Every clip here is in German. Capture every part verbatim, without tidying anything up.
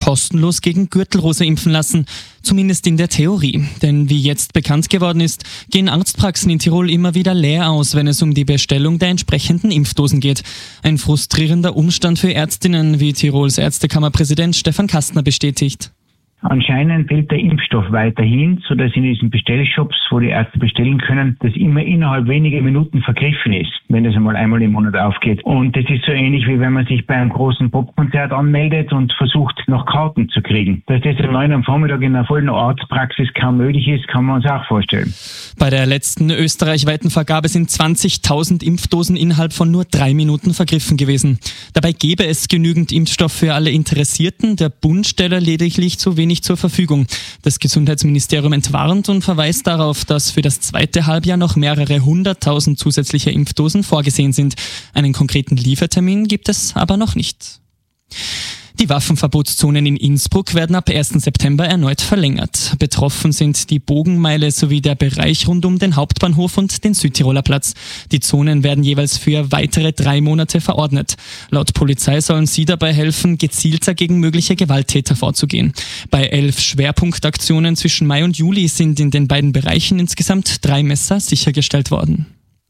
kostenlos gegen Gürtelrose impfen lassen. Zumindest in der Theorie. Denn wie jetzt bekannt geworden ist, gehen Arztpraxen in Tirol immer wieder leer aus, wenn es um die Bestellung der entsprechenden Impfdosen geht. Ein frustrierender Umstand für Ärztinnen, wie Tirols Ärztekammerpräsident Stefan Kastner bestätigt. Anscheinend fehlt der Impfstoff weiterhin, sodass in diesen Bestellshops, wo die Ärzte bestellen können, das immer innerhalb weniger Minuten vergriffen ist, wenn das einmal einmal im Monat aufgeht. Und das ist so ähnlich, wie wenn man sich bei einem großen Popkonzert anmeldet und versucht, noch Karten zu kriegen. Dass das um neun am Vormittag in einer vollen Arztpraxis kaum möglich ist, kann man uns auch vorstellen. Bei der letzten österreichweiten Vergabe sind zwanzigtausend Impfdosen innerhalb von nur drei Minuten vergriffen gewesen. Dabei gäbe es genügend Impfstoff für alle Interessierten, der Bund stelle lediglich zu wenig nicht zur Verfügung. Das Gesundheitsministerium entwarnt und verweist darauf, dass für das zweite Halbjahr noch mehrere hunderttausend zusätzliche Impfdosen vorgesehen sind. Einen konkreten Liefertermin gibt es aber noch nicht. Die Waffenverbotszonen in Innsbruck werden ab ersten September erneut verlängert. Betroffen sind die Bogenmeile sowie der Bereich rund um den Hauptbahnhof und den Südtiroler Platz. Die Zonen werden jeweils für weitere drei Monate verordnet. Laut Polizei sollen sie dabei helfen, gezielter gegen mögliche Gewalttäter vorzugehen. Bei elf Schwerpunktaktionen zwischen Mai und Juli sind in den beiden Bereichen insgesamt drei Messer sichergestellt worden.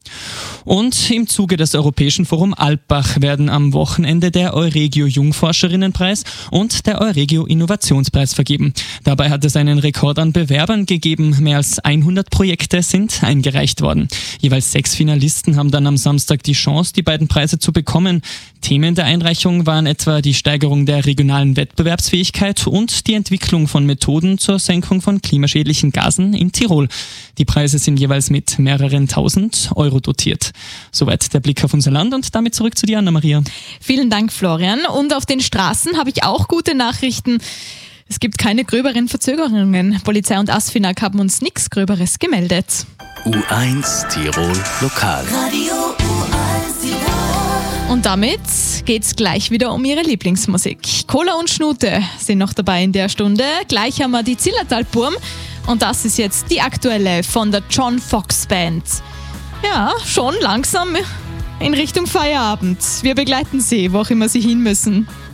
Und im Zuge des Europäischen Forum Alpbach werden am Wochenende der Euregio Jungforscherinnenpreis und der Euregio Innovationspreis vergeben. Dabei hat es einen Rekord an Bewerbern gegeben. Mehr als hundert Projekte sind eingereicht worden. Jeweils sechs Finalisten haben dann am Samstag die Chance, die beiden Preise zu bekommen. Themen der Einreichung waren etwa die Steigerung der regionalen Wettbewerbsfähigkeit und die Entwicklung von Methoden zur Senkung von klimaschädlichen Gasen in Tirol. Die Preise sind jeweils mit mehreren tausend Euro dotiert. Soweit der Blick auf unser Land und damit zurück zu dir, Anna-Maria. Vielen Dank, Florian. Und auf den Straßen habe ich auch gute Nachrichten. Es gibt keine gröberen Verzögerungen. Polizei und ASFINAG haben uns nichts Gröberes gemeldet. U eins Tirol Lokal. Radio U eins Tirol. Und damit geht's gleich wieder um ihre Lieblingsmusik. Cola und Schnute sind noch dabei in der Stunde. Gleich haben wir die Zillertal-Burm. Und das ist jetzt die aktuelle von der John Fox Band. Ja, schon langsam in Richtung Feierabend. Wir begleiten Sie, wo auch immer Sie hin müssen.